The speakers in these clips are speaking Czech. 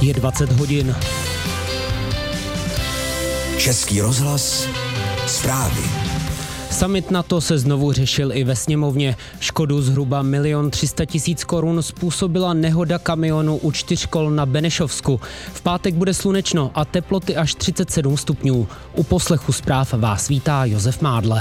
Je 20 hodin. Český rozhlas, zprávy. Summit NATO se znovu řešil i ve sněmovně. Škodu zhruba 1 300 000 korun způsobila nehoda kamionu u 4 škol na Benešovsku. V pátek bude slunečno a teploty až 37 stupňů. U poslechu zpráv vás vítá Josef Mádle.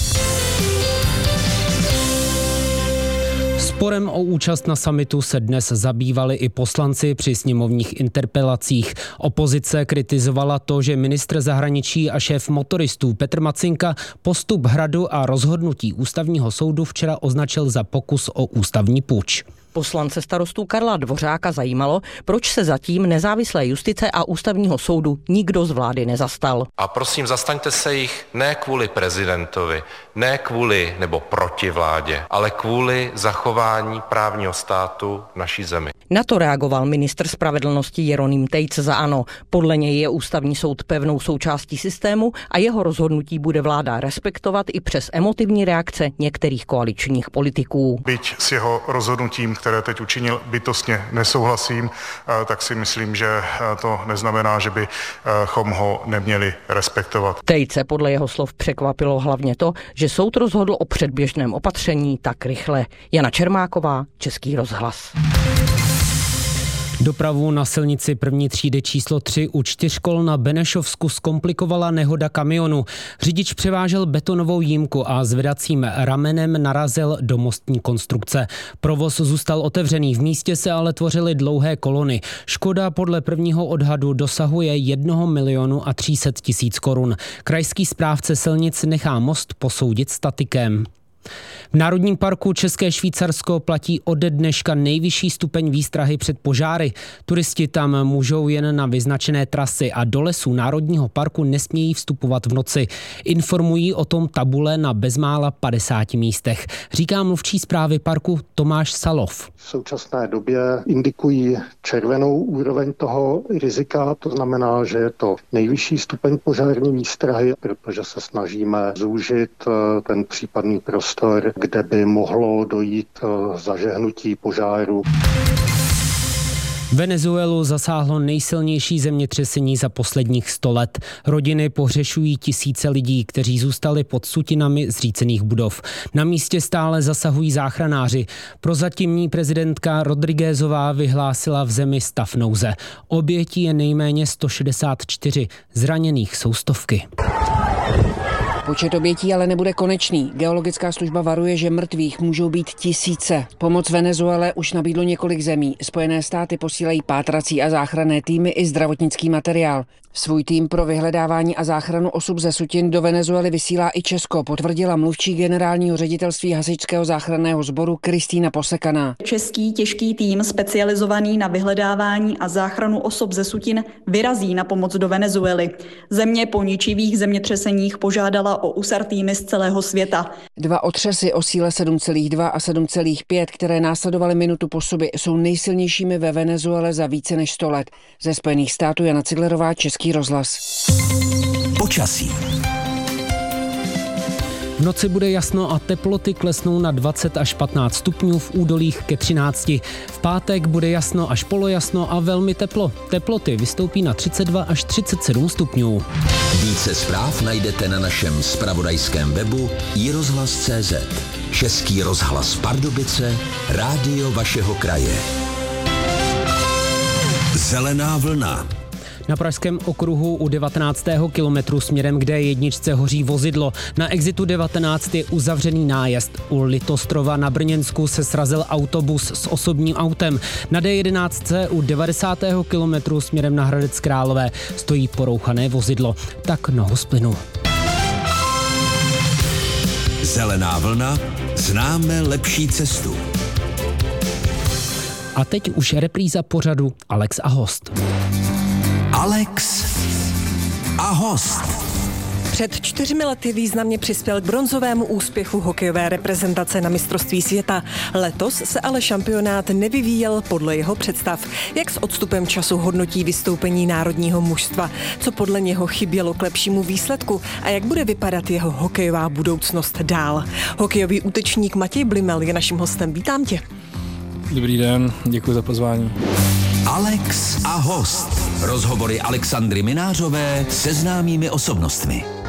Sporem o účast na summitu se dnes zabývali i poslanci při sněmovních interpelacích. Opozice kritizovala to, že ministr zahraničí a šéf motoristů Petr Macinka postup Hradu a rozhodnutí ústavního soudu včera označil za pokus o ústavní puč. Poslance starostů Karla Dvořáka zajímalo, proč se zatím nezávislé justice a ústavního soudu nikdo z vlády nezastal. A prosím, zastaňte se jich ne kvůli prezidentovi, ne kvůli nebo proti vládě, ale kvůli zachování právního státu v naší zemi. Na to reagoval ministr spravedlnosti Jeroným Tejc za ANO. Podle něj je ústavní soud pevnou součástí systému a jeho rozhodnutí bude vláda respektovat i přes emotivní reakce některých koaličních politiků. Byť s jeho rozhodnutím, které teď učinil, bytostně nesouhlasím, tak si myslím, že to neznamená, že bychom ho neměli respektovat. Tejce podle jeho slov překvapilo hlavně to, že soud rozhodl o předběžném opatření tak rychle. Jana Čermáková, Český rozhlas. Dopravu na silnici první třídy číslo 3 u 4 škol na Benešovsku zkomplikovala nehoda kamionu. Řidič převážel betonovou jímku a zvedacím ramenem narazil do mostní konstrukce. Provoz zůstal otevřený, v místě se ale tvořily dlouhé kolony. Škoda podle prvního odhadu dosahuje 1 300 000 korun. Krajský správce silnic nechá most posoudit statikem. V Národním parku České Švýcarsko platí ode dneška nejvyšší stupeň výstrahy před požáry. Turisti tam můžou jen na vyznačené trasy a do lesů Národního parku nesmějí vstupovat v noci. Informují o tom tabule na bezmála 50 místech. Říká mluvčí správy parku Tomáš Salov. V současné době indikují červenou úroveň toho rizika, to znamená, že je to nejvyšší stupeň požární výstrahy, protože se snažíme zúžit ten případný prostor, kde by mohlo dojít zažehnutí požáru. Venezuelu zasáhlo nejsilnější zemětřesení za posledních 100 let. Rodiny pohřešují tisíce lidí, kteří zůstali pod sutinami zřícených budov. Na místě stále zasahují záchranáři. Prozatímní prezidentka Rodriguezová vyhlásila v zemi stav nouze. Obětí je nejméně 164, zraněných jsou stovky. Počet obětí ale nebude konečný. Geologická služba varuje, že mrtvých můžou být tisíce. Pomoc Venezuele už nabídlo několik zemí. Spojené státy posílají pátrací a záchranné týmy i zdravotnický materiál. Svůj tým pro vyhledávání a záchranu osob ze sutin do Venezuely vysílá i Česko, potvrdila mluvčí generálního ředitelství hasičského záchranného sboru Kristýna Posekaná. Český těžký tým specializovaný na vyhledávání a záchranu osob ze sutin vyrazí na pomoc do Venezuely. Země po ničivých zemětřeseních požádala o USAR týmy z celého světa. 2 otřesy o síle 7,2 a 7,5, které následovaly minutu po sobě, jsou nejsilnějšími ve Venezuele za více než 100 let. Ze Spojených států Jana Ciglerová, Český rozhlas. Počasí. V noci bude jasno a teploty klesnou na 20 až 15 stupňů, v údolích ke 13. V pátek bude jasno až polojasno a velmi teplo. Teploty vystoupí na 32 až 37 stupňů. Více zpráv najdete na našem zpravodajském webu iRozhlas.cz. Český rozhlas Pardubice, rádio vašeho kraje. Zelená vlna. Na Pražském okruhu u 19. kilometru směrem k D1 hoří vozidlo. Na exitu 19 je uzavřený nájezd. U Litostrova na Brněnsku se srazil autobus s osobním autem. Na D11 u 90. kilometru směrem na Hradec Králové stojí porouchané vozidlo. Tak nohu z plynu. Zelená vlna, známe lepší cestu. A teď už repríza pořadu Alex a host. Alex a host. Před 4 lety významně přispěl k bronzovému úspěchu hokejové reprezentace na mistrovství světa. Letos se ale šampionát nevyvíjel podle jeho představ. Jak s odstupem času hodnotí vystoupení národního mužstva? Co podle něho chybělo k lepšímu výsledku? A jak bude vypadat jeho hokejová budoucnost dál? Hokejový útočník Matěj Blimel je naším hostem. Vítám tě. Dobrý den, děkuji za pozvání. Alex a host. Rozhovory Alexandry Minářové se známými osobnostmi.